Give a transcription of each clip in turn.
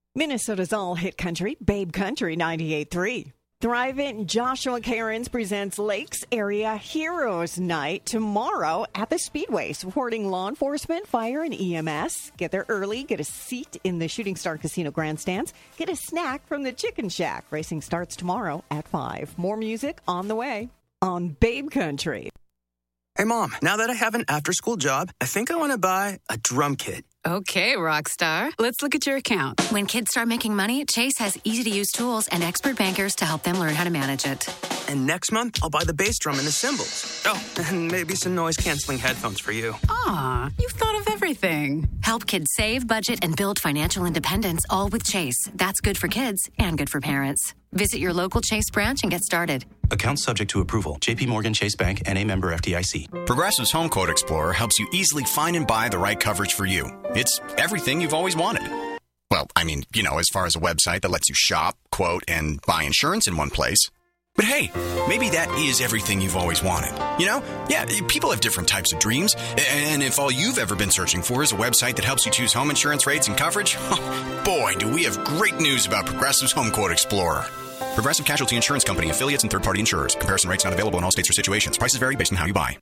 Minnesota's all-hit country, Babe Country 98.3. Thrivent Joshua Cairns presents Lakes Area Heroes Night tomorrow at the Speedway, supporting law enforcement, fire, and EMS. Get there early, get a seat in the Shooting Star Casino grandstands, get a snack from the Chicken Shack. Racing starts tomorrow at 5. More music on the way on Babe Country. Hey, Mom, now that I have an after-school job, I think I want to buy a drum kit. Okay, Rockstar. Let's look at your account. When kids start making money, Chase has easy-to-use tools and expert bankers to help them learn how to manage it. And next month, I'll buy the bass drum and the cymbals. Oh, and maybe some noise-canceling headphones for you. Aw, you've thought of everything. Help kids save, budget, and build financial independence, all with Chase. That's good for kids and good for parents. Visit your local Chase branch and get started. Account subject to approval. J.P. Morgan Chase Bank, N.A. member FDIC. Progressive's Home Quote Explorer helps you easily find and buy the right coverage for you. It's everything you've always wanted. Well, I mean, as far as a website that lets you shop, quote, and buy insurance in one place. But hey, maybe that is everything you've always wanted. Yeah, people have different types of dreams. And if all you've ever been searching for is a website that helps you choose home insurance rates and coverage, boy, do we have great news about Progressive's Home Quote Explorer. Progressive Casualty Insurance Company, affiliates, and third-party insurers. Comparison rates not available in all states or situations. Prices vary based on how you buy.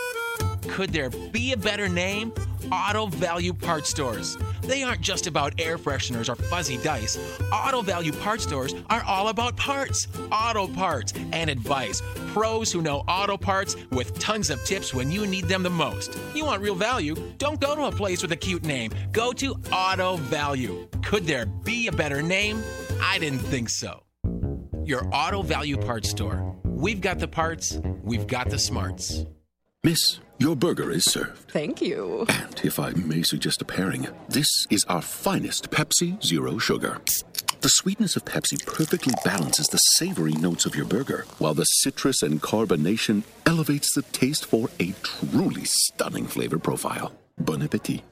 Could there be a better name? Auto Value Parts Stores. They aren't just about air fresheners or fuzzy dice. Auto Value Parts Stores are all about parts, auto parts, and advice. Pros who know auto parts with tons of tips when you need them the most. You want real value? Don't go to a place with a cute name. Go to Auto Value. Could there be a better name? I didn't think so. Your Auto Value Parts Store. We've got the parts, we've got the smarts. Miss, your burger is served. Thank you. And if I may suggest a pairing, this is our finest Pepsi Zero Sugar. The sweetness of Pepsi perfectly balances the savory notes of your burger, while the citrus and carbonation elevates the taste for a truly stunning flavor profile. Bon appetit.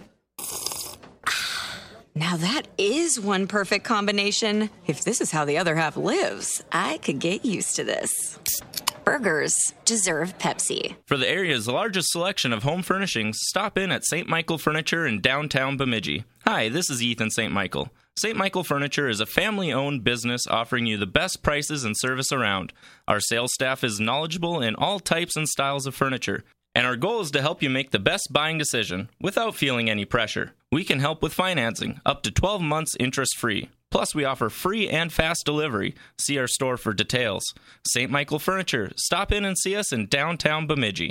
Now that is one perfect combination. If this is how the other half lives, I could get used to this. Burgers deserve Pepsi. For the area's largest selection of home furnishings, stop in at St. Michael Furniture in downtown Bemidji. Hi, this is Ethan St. Michael. St. Michael Furniture is a family-owned business offering you the best prices and service around. Our sales staff is knowledgeable in all types and styles of furniture, and our goal is to help you make the best buying decision without feeling any pressure. We can help with financing, up to 12 months interest-free. Plus, we offer free and fast delivery. See our store for details. St. Michael Furniture. Stop in and see us in downtown Bemidji.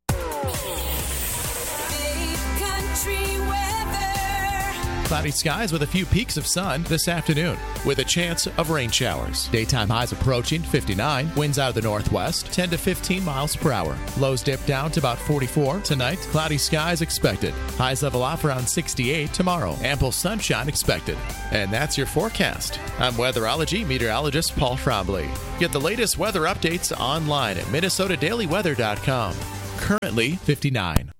Cloudy skies with a few peaks of sun this afternoon, with a chance of rain showers. Daytime highs approaching 59. Winds out of the northwest, 10 to 15 miles per hour. Lows dip down to about 44 tonight. Cloudy skies expected. Highs level off around 68 tomorrow. Ample sunshine expected. And that's your forecast. I'm weatherology meteorologist Paul Trombley. Get the latest weather updates online at MinnesotaDailyWeather.com. Currently 59.